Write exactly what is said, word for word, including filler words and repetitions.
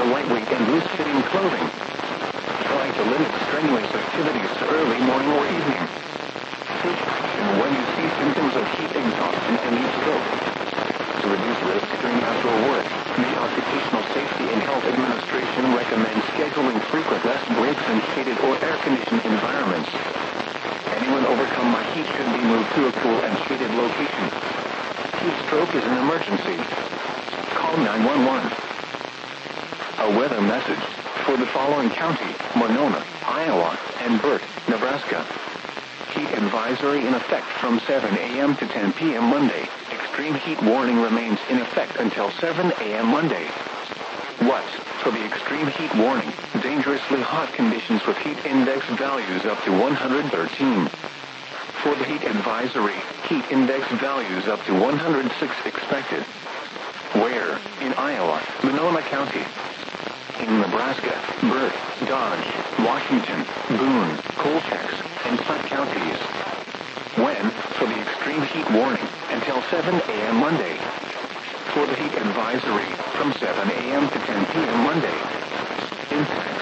wear lightweight and loose-fitting clothing. Try to limit strenuous activities to early morning or evening. Take action when you see symptoms of heat exhaustion and heat stroke. To reduce risk during outdoor work, the Occupational Safety and Health Administration recommends scheduling frequent rest breaks in shaded or air-conditioned environments. Anyone overcome by heat should be moved to a cool and shaded location. Heat stroke is an emergency. Call nine one one. A weather message for the following county: Monona, Iowa, and Burt, Nebraska. Heat advisory in effect from seven a m to ten p m Monday. Extreme heat warning remains in effect until seven a m Monday. What? For the extreme heat warning, dangerously hot conditions with heat index values up to one hundred thirteen. For the heat advisory, heat index values up to one hundred six expected. Where? In Iowa, Monona County. In Nebraska, Burt, Dodge, Washington, Boone, Colfax, and Platte counties. When? For the extreme heat warning, until seven a m Monday. For the heat advisory, from seven a m to ten p m Monday. Impact.